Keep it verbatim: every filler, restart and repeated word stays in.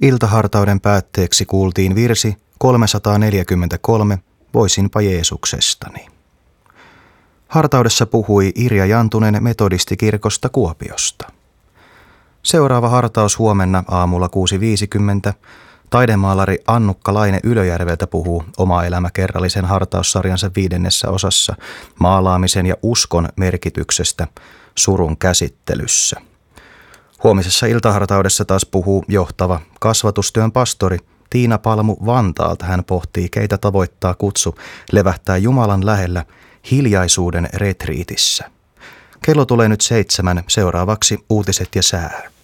Iltahartauden päätteeksi kuultiin virsi kolmesataaneljäkymmentäkolme Voisinpa Jeesuksestani. Hartaudessa puhui Irja Jantunen metodistikirkosta Kuopiosta. Seuraava hartaus huomenna aamulla kuusi viisikymmentä. Taidemaalari Annukka Laine Ylöjärveltä puhuu oma elämäkerrallisen hartaussarjansa viidennessä osassa maalaamisen ja uskon merkityksestä surun käsittelyssä. Huomisessa iltahartaudessa taas puhuu johtava kasvatustyön pastori Tiina Palmu Vantaalta. Hän pohtii, keitä tavoittaa kutsu levähtää Jumalan lähellä hiljaisuuden retriitissä. Kello tulee nyt seitsemän, seuraavaksi uutiset ja sää.